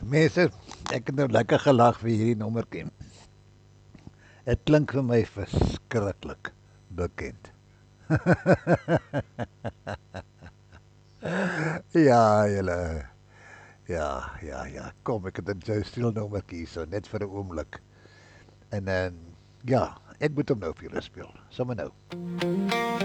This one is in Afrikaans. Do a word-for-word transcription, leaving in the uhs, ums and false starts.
Mense, ek het nou lekker gelag vir hierdie nommertjie. Dit klink vir my verskriklik bekend. Ja, julle. Ja, ja, ja. Kom, ek het 'n jou stil nommertjie hier so net vir 'n oomblik. En en ja, ek moet hom nou vir julle speel. Sommige nou.